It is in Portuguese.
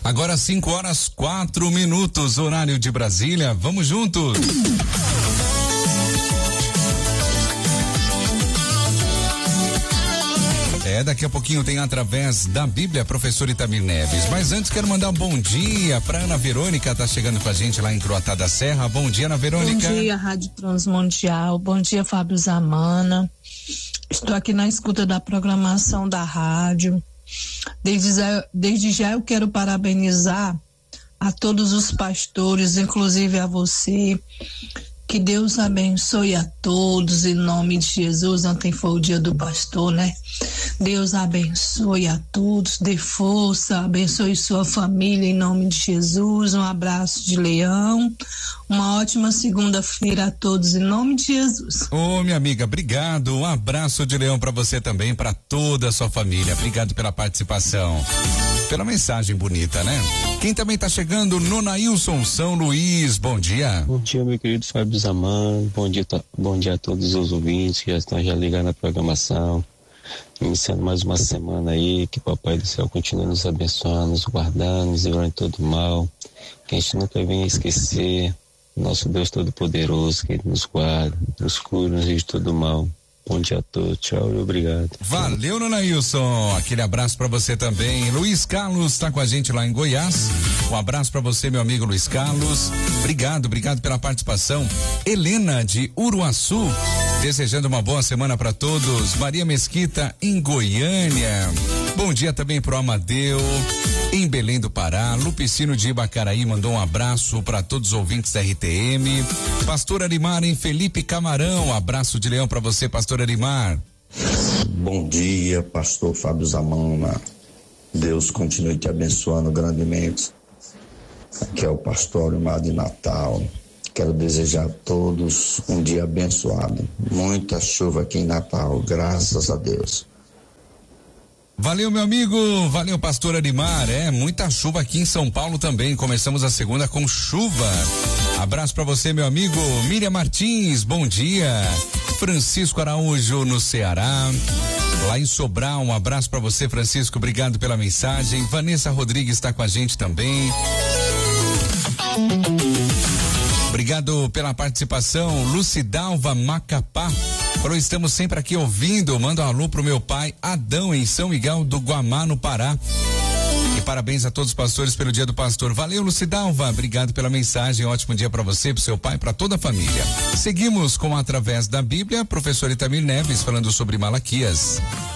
Agora 5h04, horário de Brasília. Vamos juntos. Daqui a pouquinho tem Através da Bíblia, professor Itamir Neves. Mas antes quero mandar um bom dia para Ana Verônica, tá chegando com a gente lá em Croatá da Serra. Bom dia, Ana Verônica. Bom dia, Rádio Transmundial. Bom dia, Fábio Zamana. Estou aqui na escuta da programação da rádio. Desde já eu quero parabenizar a todos os pastores, inclusive a você. Que Deus abençoe a todos em nome de Jesus. Ontem foi o dia do pastor, né? Deus abençoe a todos, dê força, abençoe sua família em nome de Jesus. Um abraço de Leão. Uma ótima segunda-feira a todos em nome de Jesus. Ô, minha amiga, obrigado. Um abraço de Leão para você também, para toda a sua família. Obrigado pela participação. Pela mensagem bonita, né? Quem também tá chegando, Nonailson São Luís, bom dia. Bom dia, meu querido Fábio Zamano, bom dia a todos os ouvintes que já estão ligados na programação, iniciando mais uma semana aí, que o Papai do Céu continue nos abençoando, nos guardando, nos livrando de todo mal, que a gente nunca venha esquecer nosso Deus Todo-Poderoso, que Ele nos guarda, nos cura, nos livre de todo mal. Bom dia a todos, tchau e obrigado. Valeu, Nonailson, aquele abraço pra você também. Luiz Carlos tá com a gente lá em Goiás, um abraço pra você, meu amigo Luiz Carlos, obrigado pela participação. Helena de Uruaçu, desejando uma boa semana pra todos. Maria Mesquita em Goiânia, bom dia também pro Amadeu em Belém do Pará. Lupicino de Ibacaraí mandou um abraço para todos os ouvintes da RTM. Pastor Arimar em Felipe Camarão, abraço de Leão para você, Pastor Arimar. Bom dia, pastor Fábio Zamana. Deus continue te abençoando grandemente. Aqui é o pastor Arimar de Natal. Quero desejar a todos um dia abençoado. Muita chuva aqui em Natal, graças a Deus. Valeu, meu amigo, valeu, pastor Arimar. Muita chuva aqui em São Paulo também. Começamos a segunda com chuva. Abraço pra você, meu amigo. Miriam Martins, bom dia. Francisco Araújo no Ceará, lá em Sobral, um abraço pra você, Francisco, obrigado pela mensagem. Vanessa Rodrigues está com a gente também. Obrigado pela participação. Lucidalva Macapá falou, estamos sempre aqui ouvindo, manda um alô pro meu pai Adão em São Miguel do Guamá, no Pará. E parabéns a todos os pastores pelo dia do pastor. Valeu, Lucidalva, obrigado pela mensagem, ótimo dia para você, pro seu pai, para toda a família. Seguimos com Através da Bíblia, professor Itamir Neves falando sobre Malaquias.